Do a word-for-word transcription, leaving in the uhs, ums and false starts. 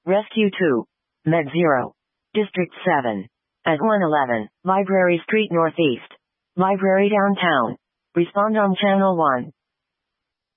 Rescue two. Med zero. District seven. At one eleven, Library Street Northeast. Library Downtown. Respond on Channel one.